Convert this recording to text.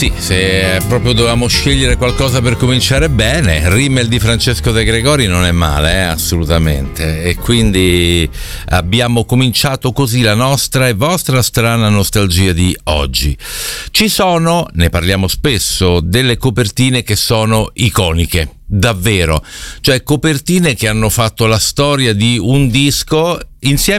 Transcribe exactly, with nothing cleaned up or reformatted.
sì, se proprio dovevamo scegliere qualcosa per cominciare bene, Rimmel di Francesco De Gregori non è male, eh, assolutamente. E quindi abbiamo cominciato così la nostra e vostra strana nostalgia di oggi. Ci sono, ne parliamo spesso, delle copertine che sono iconiche, davvero, cioè copertine che hanno fatto la storia di un disco insieme